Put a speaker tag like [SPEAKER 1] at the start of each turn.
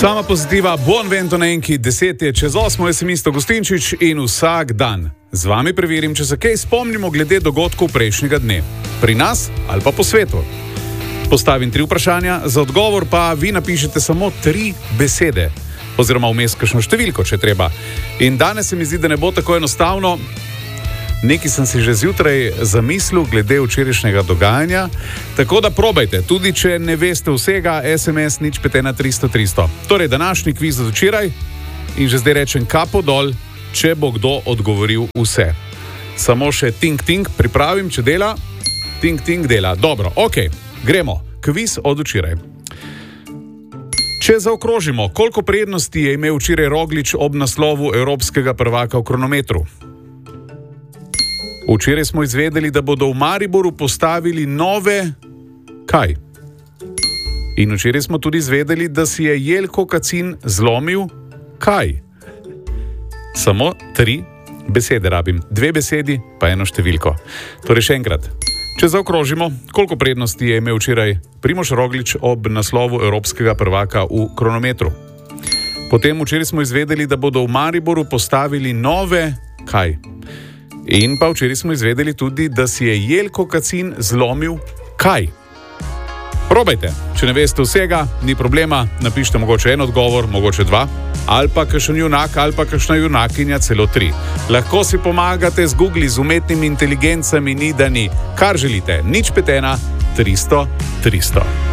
[SPEAKER 1] Sama pozitiva, buon vento na enki, 10 je čez 8, jaz sem Isto Gostinčič in vsak dan z vami preverim, če se kaj spomnimo glede dogodkov prejšnjega dne. Pri nas ali pa po svetu. Postavim 3 vprašanja, za odgovor pa vi napišete samo 3 besede. Oziroma vmes kakšno številko, če treba. In danes se mi zdi, da ne bo tako enostavno. Nekaj sem si že zjutraj zamislil glede včerajšnjega dogajanja, tako da probajte, tudi če ne veste vsega, SMS 051300. Torej, današnji kviz od včeraj in že zdaj rečem kapo dol, če bo kdo odgovoril vse. Samo še ting-ting pripravim, če dela. Ting-ting dela. Dobro, ok, gremo. Kviz od včeraj. Če zaokrožimo, koliko prednosti je imel včeraj Roglič ob naslovu evropskega prvaka v kronometru? Včeraj smo izvedeli, da bodo v Mariboru postavili nove... Kaj? In včeraj smo tudi izvedeli, da si je Jelko Kacin zlomil... Kaj? Samo 3 besede rabim. 2 besedi, pa 1 številko. Torej še enkrat. Če zaokrožimo, koliko prednosti je imel včeraj Primož Roglič ob naslovu evropskega prvaka v kronometru? Potem včeraj smo izvedeli, da bodo v Mariboru postavili nove... Kaj? In pa včeraj smo izvedeli tudi, da si je Jelko Kacin zlomil kaj. Probajte, če ne veste vsega, ni problema, napišite mogoče en odgovor, mogoče 2, ali pa kakšen junak, ali pa kakšna junakinja, celo 3. Lahko si pomagate z Google, z umetnimi inteligencami, ni da ni. Kar želite, 051 300 300.